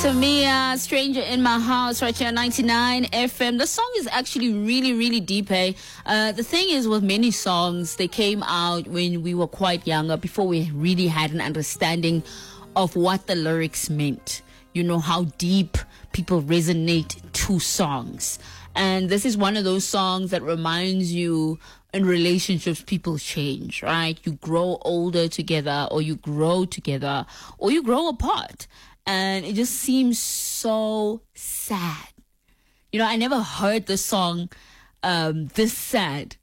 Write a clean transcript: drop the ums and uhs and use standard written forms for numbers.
Tamia, Stranger in My House, right here on 99 FM. The song is actually really, really deep, eh? The thing is, with many songs, they came out when we were quite younger, before we really had an understanding of what the lyrics meant. You know, how deep people resonate to songs. And this is one of those songs that reminds you, in relationships, people change, right? You grow older together, or you grow together, or you grow apart. And it just seems so sad. You know, I never heard the song this sad